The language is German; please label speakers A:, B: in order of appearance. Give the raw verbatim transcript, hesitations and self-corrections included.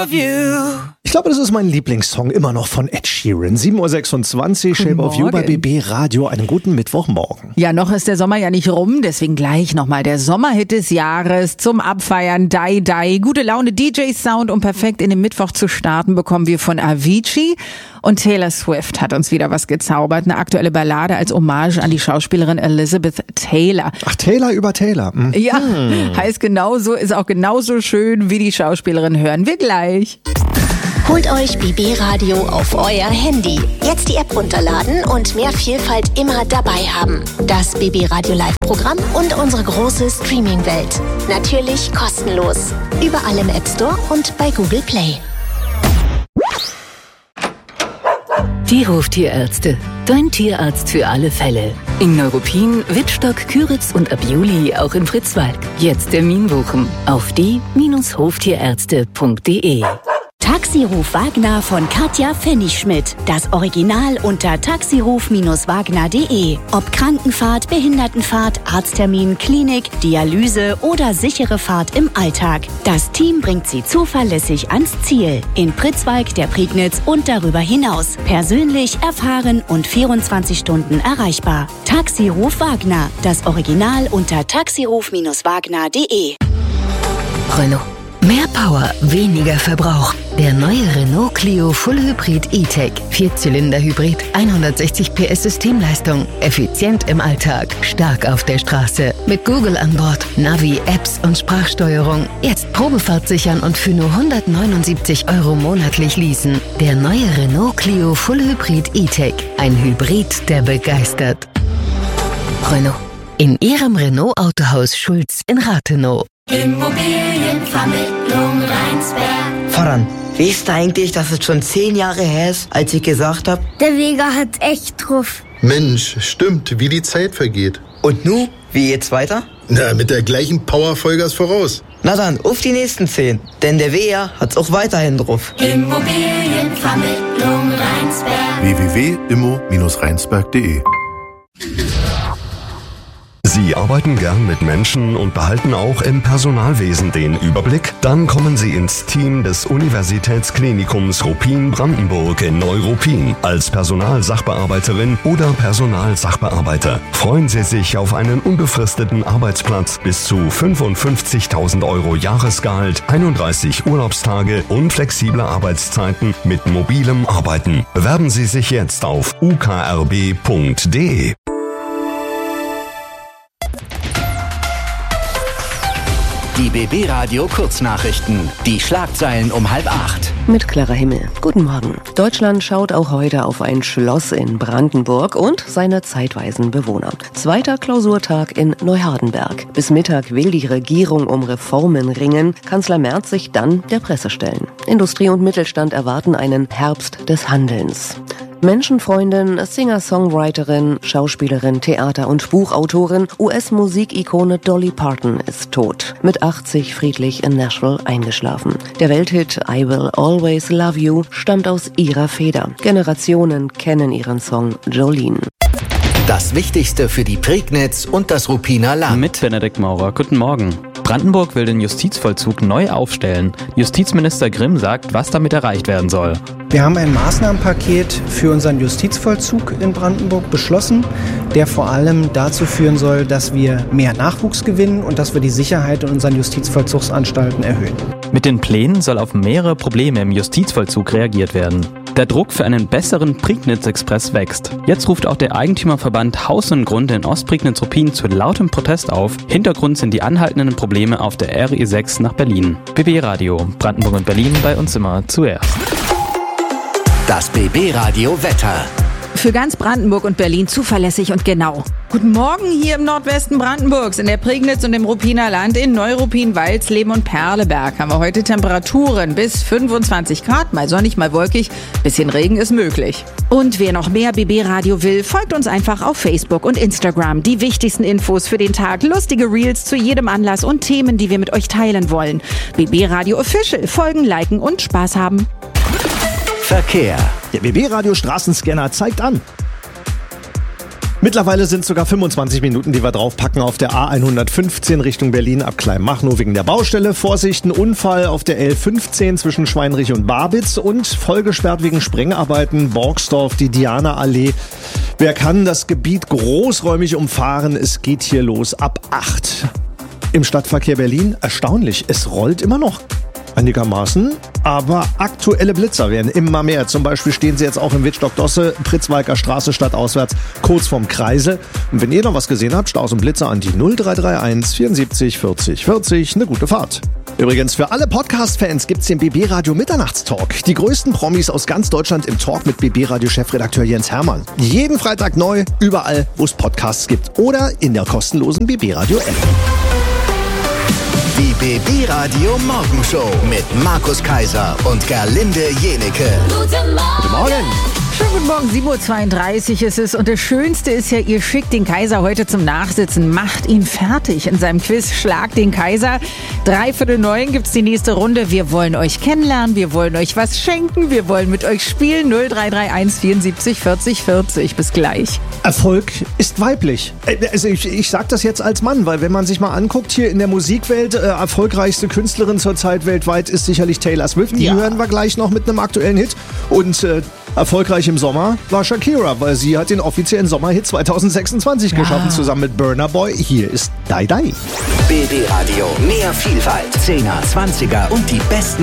A: of You.
B: Ich glaube, das ist mein Lieblingssong immer noch von Ed Sheeran. sieben Uhr sechsundzwanzig, Shape of You bei B B Radio. Einen guten Mittwochmorgen.
A: Ja, noch ist der Sommer ja nicht rum, deswegen gleich nochmal der Sommerhit des Jahres zum Abfeiern. Die Die. Gute Laune, D J-Sound, um perfekt in den Mittwoch zu starten, bekommen wir von Avicii. Und Taylor Swift hat uns wieder was gezaubert. Eine aktuelle Ballade als Hommage an die Schauspielerin Elizabeth Taylor.
B: Ach, Taylor über Taylor. Mhm.
A: Ja, heißt genauso, ist auch genauso schön wie die Schauspielerin. Hören wir gleich.
C: Holt euch B B Radio auf euer Handy. Jetzt die App runterladen und mehr Vielfalt immer dabei haben. Das B B Radio Live-Programm und unsere große Streaming-Welt. Natürlich kostenlos. Überall im App Store und bei Google Play.
D: Die Hoftierärzte. Dein Tierarzt für alle Fälle. In Neuruppin, Wittstock, Küritz und ab Juli auch in Fritzwalk. Jetzt Termin buchen auf die Bindestrich hoftierärzte punkt de.
E: Taxiruf Wagner von Katja Pfennigschmidt. Das Original unter taxiruf Wagner punkt de. Ob Krankenfahrt, Behindertenfahrt, Arzttermin, Klinik, Dialyse oder sichere Fahrt im Alltag. Das Team bringt Sie zuverlässig ans Ziel. In Pritzwalk, der Prignitz und darüber hinaus. Persönlich, erfahren und vierundzwanzig Stunden erreichbar. Taxiruf Wagner. Das Original unter taxiruf Wagner punkt de.
D: Renault. Mehr Power, weniger Verbrauch. Der neue Renault Clio Full Hybrid E-Tech. Vierzylinder-Hybrid, hundertsechzig P S Systemleistung. Effizient im Alltag, stark auf der Straße. Mit Google an Bord, Navi, Apps und Sprachsteuerung. Jetzt Probefahrt sichern und für nur hundertneunundsiebzig Euro monatlich leasen. Der neue Renault Clio Full Hybrid E-Tech. Ein Hybrid, der begeistert. Renault. In Ihrem Renault-Autohaus Schulz in Rathenow.
F: Immobilienvermittlung Rheinsberg. Voran, weißt du eigentlich, dass es schon zehn Jahre her ist, als ich gesagt habe?
G: Der Vega hat echt drauf.
H: Mensch, stimmt, wie die Zeit vergeht.
F: Und nu, wie geht's weiter?
H: Na, mit der gleichen Power Vollgas voraus.
F: Na dann, auf die nächsten zehn, denn der Vega hat's auch weiterhin drauf.
G: Immobilienvermittlung Rheinsberg.
H: w w w punkt immo Bindestrich rheinsberg punkt de.
I: Sie arbeiten gern mit Menschen und behalten auch im Personalwesen den Überblick? Dann kommen Sie ins Team des Universitätsklinikums Ruppin-Brandenburg in Neuruppin. Als Personalsachbearbeiterin oder Personalsachbearbeiter freuen Sie sich auf einen unbefristeten Arbeitsplatz bis zu fünfundfünfzigtausend Euro Jahresgehalt, einunddreißig Urlaubstage und flexible Arbeitszeiten mit mobilem Arbeiten. Bewerben Sie sich jetzt auf u k r b punkt de.
J: Die B B Radio Kurznachrichten. Die Schlagzeilen um halb acht.
K: Mit Clara Himmel. Guten Morgen. Deutschland schaut auch heute auf ein Schloss in Brandenburg und seine zeitweisen Bewohner. Zweiter Klausurtag in Neuhardenberg. Bis Mittag will die Regierung um Reformen ringen. Kanzler Merz sich dann der Presse stellen. Industrie und Mittelstand erwarten einen Herbst des Handelns. Menschenfreundin, Singer-Songwriterin, Schauspielerin, Theater- und Buchautorin, U S-Musikikone Dolly Parton ist tot. Mit achtzig friedlich in Nashville eingeschlafen. Der Welthit I Will Always Love You stammt aus ihrer Feder. Generationen kennen ihren Song Jolene.
J: Das Wichtigste für die Prignitz und das Ruppiner Land.
L: Mit Benedikt Maurer. Guten Morgen. Brandenburg will den Justizvollzug neu aufstellen. Justizminister Grimm sagt, was damit erreicht werden soll.
M: Wir haben ein Maßnahmenpaket für unseren Justizvollzug in Brandenburg beschlossen, der vor allem dazu führen soll, dass wir mehr Nachwuchs gewinnen und dass wir die Sicherheit in unseren Justizvollzugsanstalten erhöhen.
L: Mit den Plänen soll auf mehrere Probleme im Justizvollzug reagiert werden. Der Druck für einen besseren Prignitz-Express wächst. Jetzt ruft auch der Eigentümerverband Haus und Grund in Ostprignitz-Ruppin zu lautem Protest auf. Hintergrund sind die anhaltenden Probleme auf der R E sechs nach Berlin. B B Radio, Brandenburg und Berlin, bei uns immer zuerst.
J: Das B B Radio Wetter.
A: Für ganz Brandenburg und Berlin zuverlässig und genau. Guten Morgen hier im Nordwesten Brandenburgs, in der Prignitz und im Ruppiner Land, in Neuruppin, Walsleben und Perleberg haben wir heute Temperaturen bis fünfundzwanzig Grad, mal sonnig, mal wolkig, bisschen Regen ist möglich. Und wer noch mehr B B Radio will, folgt uns einfach auf Facebook und Instagram. Die wichtigsten Infos für den Tag, lustige Reels zu jedem Anlass und Themen, die wir mit euch teilen wollen. B B Radio Official, folgen, liken und Spaß haben.
J: Verkehr.
B: Der B B Radio Straßenscanner zeigt an. Mittlerweile sind es sogar fünfundzwanzig Minuten, die wir draufpacken auf der A hundertfünfzehn Richtung Berlin ab Kleinmachnow wegen der Baustelle. Vorsicht, ein Unfall auf der L fünfzehn zwischen Schweinrich und Barbitz und vollgesperrt wegen Sprengarbeiten Borgsdorf, die Diana-Allee. Wer kann das Gebiet großräumig umfahren? Es geht hier los ab acht. Im Stadtverkehr Berlin erstaunlich, es rollt immer noch einigermaßen, aber aktuelle Blitzer werden immer mehr. Zum Beispiel stehen sie jetzt auch im Wittstock-Dosse, Pritzwalker Straße stadtauswärts, kurz vorm Kreisel. Und wenn ihr noch was gesehen habt, Staus und Blitzer an die null drei drei eins vierundsiebzig vierzig vierzig. Eine gute Fahrt. Übrigens, für alle Podcast-Fans gibt's den B B Radio Mitternachtstalk. Die größten Promis aus ganz Deutschland im Talk mit B B Radio Chefredakteur Jens Hermann. Jeden Freitag neu, überall, wo es Podcasts gibt oder in der kostenlosen B B Radio App.
J: Die B B Radio Morgenshow mit Markus Kaiser und Gerlinde Jenecke.
A: Guten Morgen.
B: Guten Morgen.
A: Schönen guten Morgen, sieben Uhr zweiunddreißig ist es. Und das Schönste ist ja, ihr schickt den Kaiser heute zum Nachsitzen. Macht ihn fertig in seinem Quiz Schlag den Kaiser. Dreiviertel neun gibt's die nächste Runde. Wir wollen euch kennenlernen, wir wollen euch was schenken, wir wollen mit euch spielen. null drei drei eins vierundsiebzig vierzig vierzig. Bis gleich.
B: Erfolg ist weiblich. Also ich, ich sag das jetzt als Mann, weil wenn man sich mal anguckt, hier in der Musikwelt, äh, erfolgreichste Künstlerin zurzeit weltweit ist sicherlich Taylor Swift. Die ja. hören wir gleich noch mit einem aktuellen Hit. Und äh, erfolgreich im Sommer war Shakira, weil sie hat den offiziellen Sommerhit zwanzig sechsundzwanzig ja. geschaffen, zusammen mit Burna Boy. Hier ist Dai Dai.
J: B B Radio, mehr Vielfalt, Zehner, Zwanziger und die besten